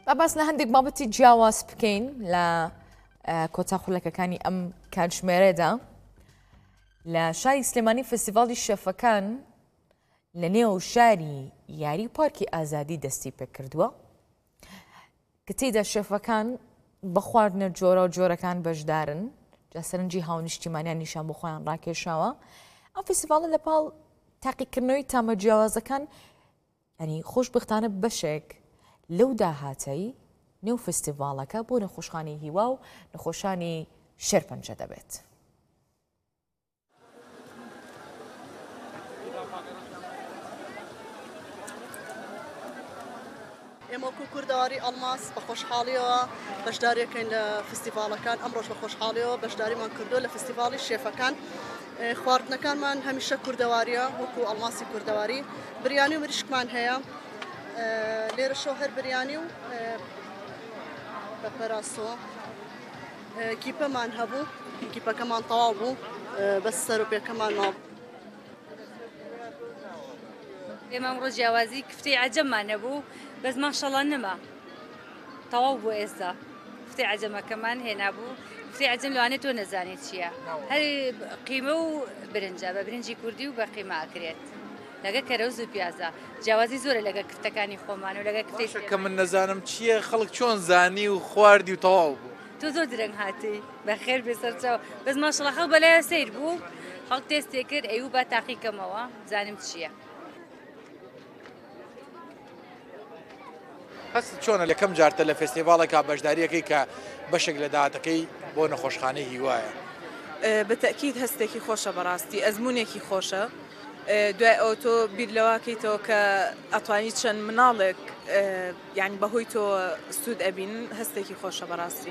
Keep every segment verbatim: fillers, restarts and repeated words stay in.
بەباسنە هەندێک بابەتی جیاواز بکەین لە کۆتا خولەکەکانی ئەم کاتژمێرەدا لە شاری سلێمانی فستیڤاڵی شێفەکان لە نێو شاری یاری پارکی ئازادی دەستی پێ کردووە کە تێیدا شێفەکان بە خواردنە جۆرە و جۆرەکان بەشدارن جا سەرنجی هاونیشتیمانیان نیشان بۆ خۆیان ڕاکێشاوە. ئەم فستیڤاڵە لەپاڵ تاقیکردنەوەی تامە جیاوازەکان ینی خۆشبختانە بەشێک لەو داهاتەی نێو فستیڤاڵەکە بۆ نەخۆشخانەی هیوا و نەخۆشانی شێرپەنجە دەبێت. ئێمە وەکو کوردەواری ئەڵماس بە خۆشحاڵیەوە بەشداریەکەین لە فستیڤاڵەکان. ئەمڕۆژ بە خۆشحاڵیەوە بەشداریمان کردو لە فستیڤاڵی شێفەکان. خواردنەکانمان هەمیشە کوردەواریە وەکو ئەڵماسی کوردەواری. بریانی و مریشکمان هەیە لێرە شۆ هەر بریانی و بە پەراسۆ گیپەمان هەبوو، گیپەکەمان تەواو بوو بەس سەرۆپێکەمان ماوە. ئێمە ئەمڕۆ جیاوازی کفتەی عەجەممان هەبوو بەس ماشەڵڵا نەما تەواو بوو ئێستا کفتەی عەجەمەکەمان هێنابوو. کفتەی عەجەم لەوانێت تۆ نەزانێت چییە، هەر قیمە و برنجە بە برنجی کوردی و بە قیمە ئەکرێت لەگە کەرەوز و پیازە. جیاوازی زۆرە لەگە کفتەکانی خۆمان و لەگە کفتەی کە من نەزانم چییە خەڵک چۆن زانی و خواردی و تەواو بوو. تۆ زۆر درەنگ هاتی بەخێر بێسەرچەوە بەس ماشەڵڵا خەڵک بەلایە سەیر بوو خەڵک تێستێ کرد ئەیوو با تاقیکەمەوە زانم چییە. هەست چۆنە لەکەم جارتە لە فستیڤاڵێکا بەشداریەکەی کە بەشێک لە داهاتەکەی بۆ نەخۆشخانەی هیوایە؟ بەتەکید هەستێکی خۆشە، بەڕاستی ئەزمونێکی خۆشە. دوای ئەو تۆ بیر لەواکەیتەوە کە ئەتوانی چەند مناڵێک یعنی بەهۆی تۆ سوود ئەبین، هەستێکی خۆشە بەڕاستی.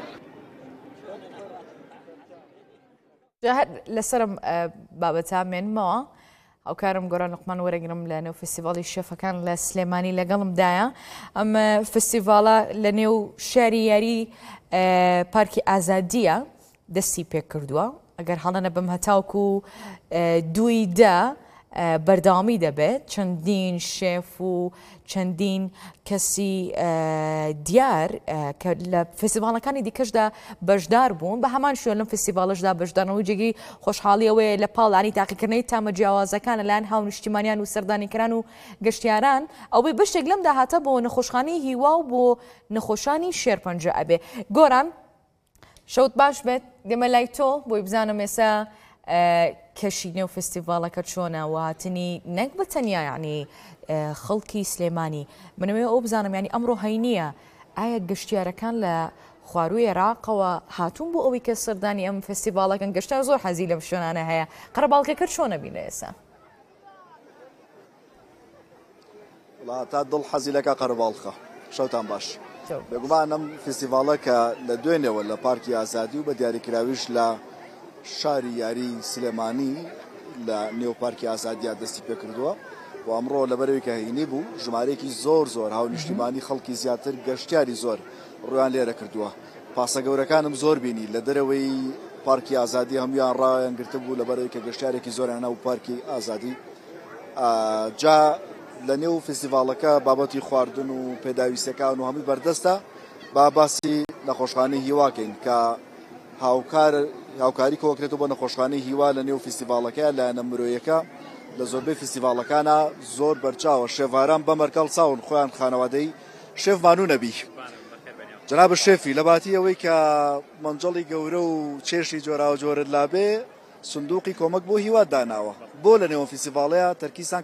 لەسرم بابەتامێنمەوە ئەوکارم گۆران لقمان وەرەگرم لە نێو فستیڤاڵی شێفەکان لە سلێمانی لەگەڵمدایە. ئەم فستیڤاڵە لە نێو شاری یاری پارکی ئازادیە دەستی پێ کردووە. ئەگەر هەڵەنە بم هەتاوکو دووی دا بەرداوامی دەبێت چەندین شێف و چەندین کەسی دیار کە لە فستیڤاڵەکانی دیکەشدا بەشدار بوون بە هەمان شوێن لەم فستیڤاڵەشدا بەشدارنەوەی جێگی خۆشحاڵیەوەی لە پاڵانی تاقیکردنەوەی تامە جیاوازەکان لەلایەن هاونیشتیمانیان و سەردانیکەران و گەشتیاران ئەوەی بەشێک لەم داهاتە بۆ نەخۆشخانەی هیوا و بۆ نەخۆشانی شێرپەنجە ئەبێ. گۆران شەوت باش بێت دێمە لای تۆ بۆی بزانم ئێستا کەشی نێو فستیڤاڵەکە چۆنە و هاتنی نەک بە تەنیا یعنی خەڵکی سلێمانی منەوێ ئەو بزانم ینی ئەمڕۆ هەینیە ئایا گەشتیارەکان لە خواروی عێراقەوە هاتوون بۆ ئەوەی کە سەردانی ئەم فستیڤاڵەکەن گەشتیار زۆر حەزی لەم شوێنانە هەیە قەرەباڵغێکە چۆنە بینە ئێستا؟ وڵا تا دڵ حەزیلەکە قەرەباڵغە. شەوتان باش. بێگومان ئەم فستیڤاڵە کە لە دوێنێەوە لە پارکی ئازادی و بە دیاریکراویش لە شاری یاری سلێمانی لە نێو پارکی ئازادیا دەستی پێ کردووە و ئەمڕۆ لەبەرەوەی کە هەینی بوو ژمارەیەکی زۆر زۆر هاونیشتیمانی خەڵکی زیاتر گەشتیاری زۆر ڕویان لێرە کردووە. پاسە گەورەکانم زۆر بینی لە دەرەوەی پارکی ئازادی هەمویان ڕایان گرتە بوو لەبەرەوەی کە گەشتارێکی زۆریان ناو پارکی ئازادی. جا لە نێو فستیڤاڵەکە بابەتی خواردن و پێداویستەکان و هەمووی بەردەستە با باسی نەخۆشخانەی هیواکەین کە هاوکار هاوکاری کۆکرێتەوە بۆ نەخۆشخانەی هیوا لە نێو فستیڤاڵەکە لایەنە مرۆیەکە لە زۆربەی فستیڤاڵەکانە زۆر بەرچاوە. شێڤاران بەمەرکەڵ چاون خۆیان خانەوادەی شێف مانوو نەبی. جەناب شێفی لە باتی ئەوەی کە مەنجەڵی گەورە و چێشی جۆرا و جۆرت لابێ سندوقی کۆمەک بۆ هیوا داناوە بۆ لە نێوە فستیڤاڵەیە تەرکیزان